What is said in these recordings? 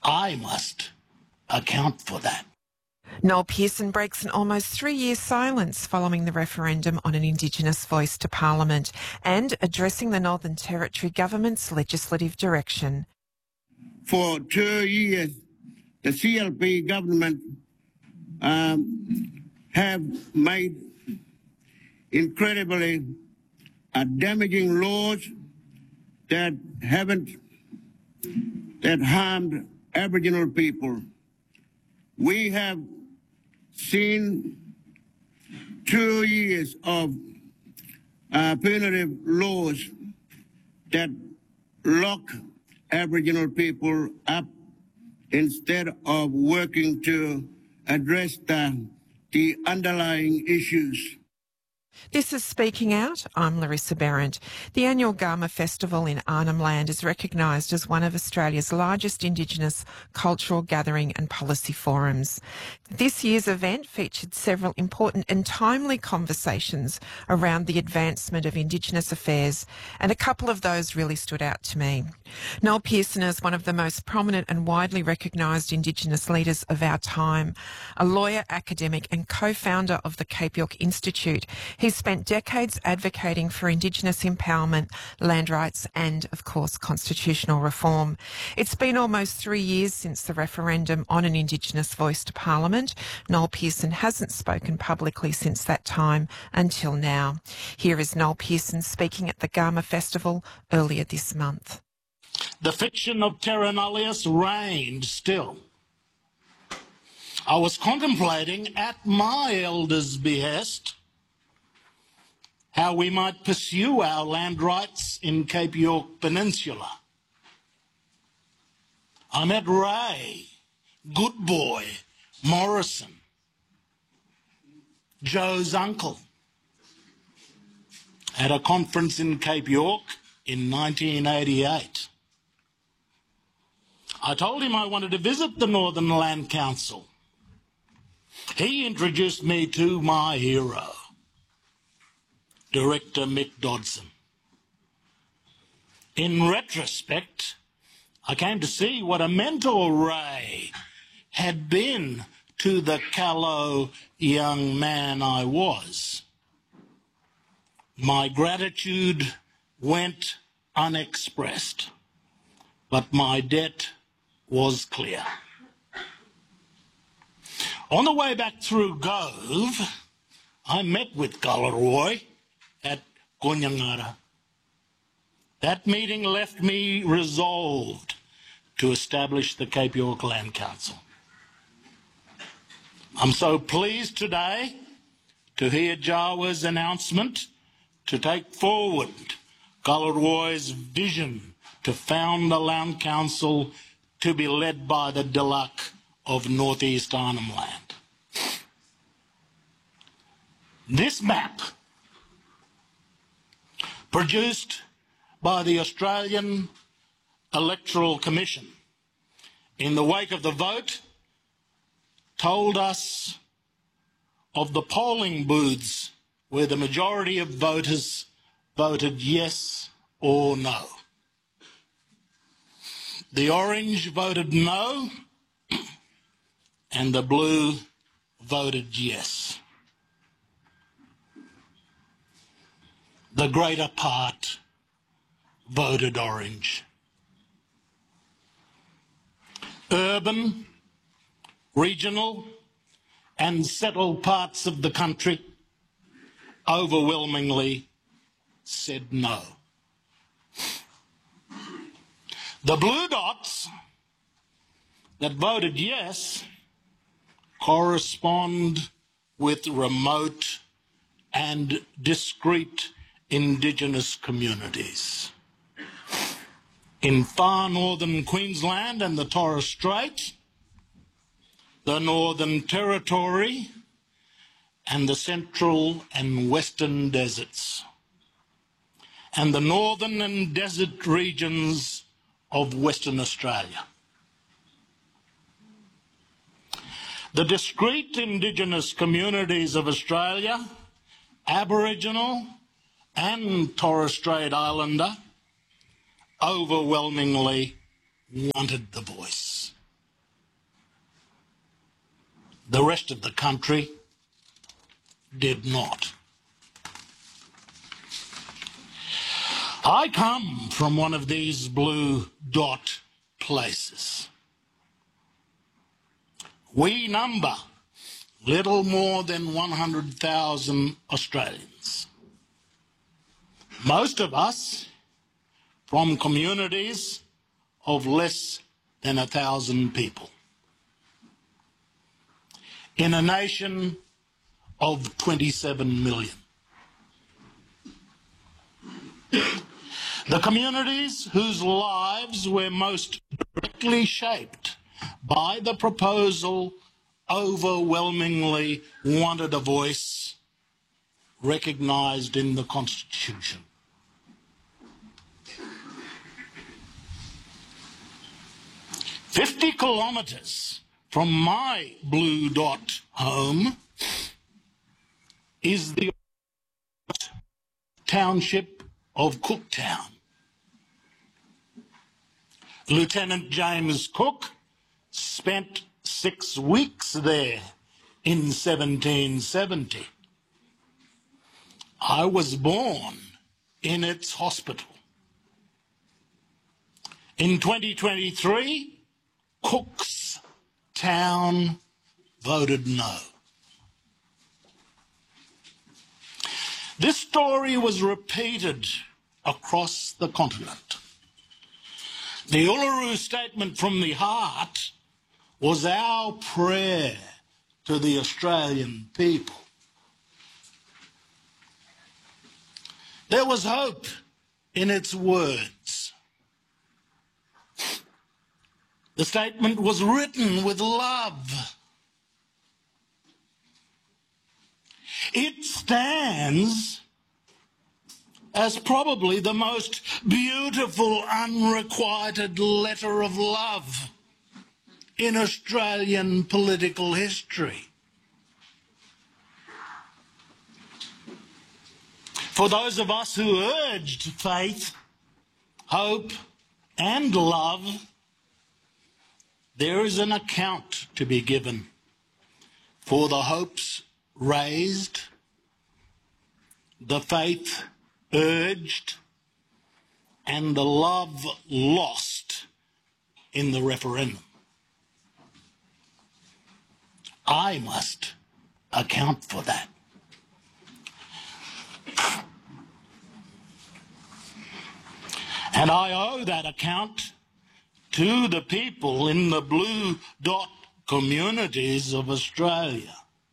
I must account for that. Noel Pearson breaks an almost 3-year silence following the referendum on an Indigenous voice to Parliament and addressing the Northern Territory government's legislative direction. For 2 years, the CLP government have made incredibly damaging laws that harmed Aboriginal people. We have seen 2 years of punitive laws that lock Aboriginal people up instead of working to address the underlying issues. This is Speaking Out. I'm Larissa Behrendt. The annual Garma Festival in Arnhem Land is recognised as one of Australia's largest Indigenous cultural gathering and policy forums. This year's event featured several important and timely conversations around the advancement of Indigenous affairs, and a couple of those really stood out to me. Noel Pearson is one of the most prominent and widely recognised Indigenous leaders of our time, a lawyer, academic and co-founder of the Cape York Institute. He's spent decades advocating for Indigenous empowerment, land rights and, of course, constitutional reform. It's been almost 3 years since the referendum on an Indigenous voice to Parliament. Noel Pearson hasn't spoken publicly since that time until now. Here is Noel Pearson speaking at the Garma Festival earlier this month. The fiction of terra nullius reigned still. I was contemplating at my elders' behest how we might pursue our land rights in Cape York Peninsula. I met Ray, Good Boy, Morrison, Joe's uncle, at a conference in Cape York in 1988. I told him I wanted to visit the Northern Land Council. He introduced me to my hero, Director Mick Dodson. In retrospect, I came to see what a mentor Ray had been to the callow young man I was. My gratitude went unexpressed, but my debt was clear. On the way back through Gove, I met with Galarrwuy at Gonyangara. That meeting left me resolved to establish the Cape York Land Council. I'm so pleased today to hear Jawa's announcement to take forward Galarrwuy's vision to found a land council to be led by the Diluk of North East Arnhem Land. This map, produced by the Australian Electoral Commission in the wake of the vote, told us of the polling booths where the majority of voters voted yes or no. The orange voted no, and the blue voted yes. The greater part voted orange. Urban, regional, and settled parts of the country overwhelmingly said no. The blue dots that voted yes correspond with remote and discrete Indigenous communities. In far northern Queensland and the Torres Strait, the Northern Territory, and the Central and Western Deserts, and the northern and desert regions of Western Australia. The discrete Indigenous communities of Australia, Aboriginal and Torres Strait Islander, overwhelmingly wanted the voice. The rest of the country did not. I come from one of these blue dot places. We number little more than 100,000 Australians. Most of us from communities of less than 1,000 people. In a nation of 27 million. The communities whose lives were most directly shaped by the proposal overwhelmingly wanted a voice recognised in the Constitution. "50 kilometres from my blue dot home is the township of Cooktown. Lieutenant James Cook spent 6 weeks there in 1770. I was born in its hospital. In 2023, Cook's Town voted no. This story was repeated across the continent. The Uluru Statement from the Heart was our prayer to the Australian people. There was hope in its words. The statement was written with love. It stands as probably the most beautiful unrequited letter of love in Australian political history. For those of us who urged faith, hope, and love, there is an account to be given for the hopes raised, the faith urged, and the love lost in the referendum. I must account for that. And I owe that account to the people in the blue dot communities of Australia.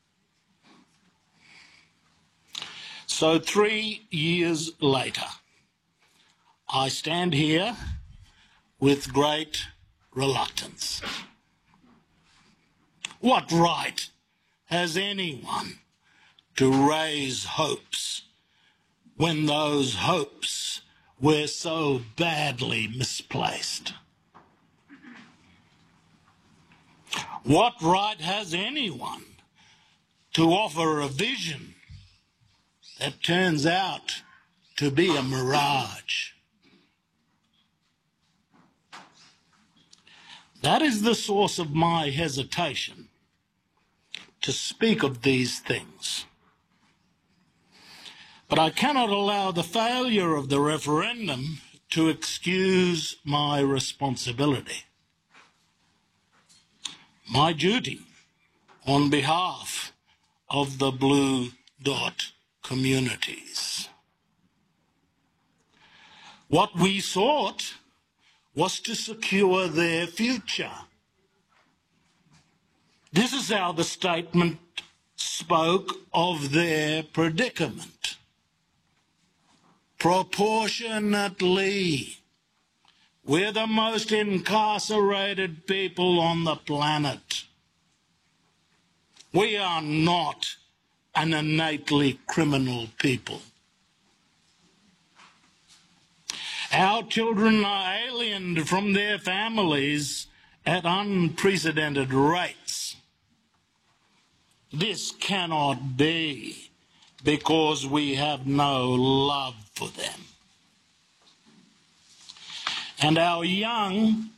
So 3 years later, I stand here with great reluctance. What right has anyone to raise hopes when those hopes were so badly misplaced? What right has anyone to offer a vision that turns out to be a mirage? That is the source of my hesitation to speak of these things. But I cannot allow the failure of the referendum to excuse my responsibility. My duty on behalf of the blue dot communities. What we sought was to secure their future. This is how the statement spoke of their predicament. Proportionately, we're the most incarcerated people on the planet. We are not an innately criminal people. Our children are aliened from their families at unprecedented rates. This cannot be because we have no love for them. And our young